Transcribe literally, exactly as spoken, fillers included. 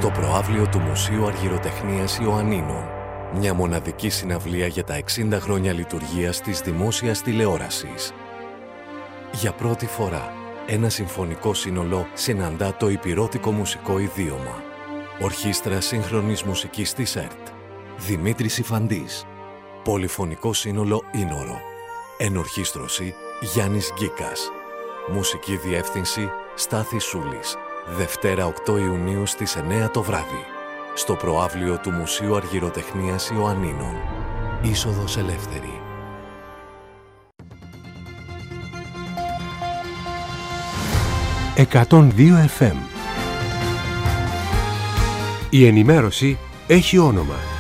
στο προαύλιο του Μουσείου Αργυροτεχνίας Ιωαννίνων. Μια μοναδική συναυλία για τα εξήντα χρόνια λειτουργίας της δημόσιας τηλεόρασης. Για πρώτη φορά, ένα συμφωνικό σύνολο συναντά το ηπειρώτικο μουσικό ιδίωμα. Ορχήστρα σύγχρονης μουσικής της ΕΡΤ. Δημήτρης Ιφαντής. Πολυφωνικό σύνολο Ήνορο. Ενορχήστρωση Γιάννης Γκίκας. Μουσική διεύθυνση Στάθης Σούλης. Δευτέρα οκτώ Ιουνίου στις εννέα το βράδυ. Στο προαύλιο του Μουσείου Αργυροτεχνίας Ιωαννίνων. Είσοδος ελεύθερη. εκατόν δύο εφ εμ. Η ενημέρωση έχει όνομα.